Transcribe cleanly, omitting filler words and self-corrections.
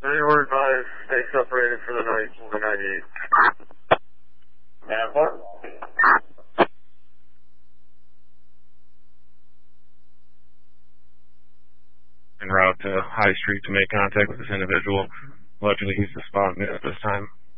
Reorder 5, stay separated for the night, 198. And what? En route to High Street to make contact with this individual. Allegedly, he's the spot at this time.